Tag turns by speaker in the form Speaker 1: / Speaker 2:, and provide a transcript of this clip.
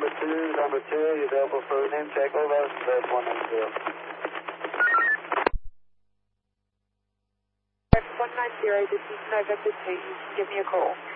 Speaker 1: number 2, you available for an check over, that's 190.
Speaker 2: 190, this is November 2, you can give me a call.